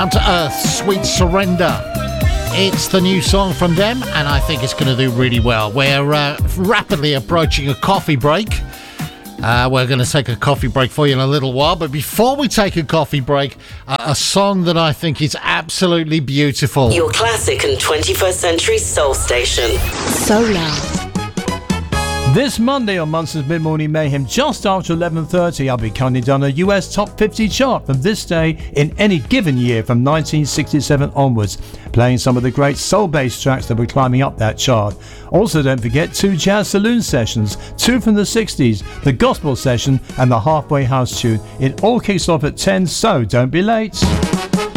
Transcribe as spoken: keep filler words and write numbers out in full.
Down to Earth, Sweet Surrender. It's the new song from them, and I think it's going to do really well. We're uh, rapidly approaching a coffee break. Uh, we're going to take a coffee break for you in a little while, but before we take a coffee break, uh, a song that I think is absolutely beautiful. Your classic and twenty-first century soul station. Solar. This Monday on Munster's Mid-Morning Mayhem, just after eleven thirty, I'll be counting down a U S Top fifty chart from this day in any given year from nineteen sixty-seven onwards, playing some of the great soul-based tracks that were climbing up that chart. Also, don't forget two Jazz Saloon sessions, two from the sixties, the Gospel session and the Halfway House tune. It all kicks off at ten, so don't be late.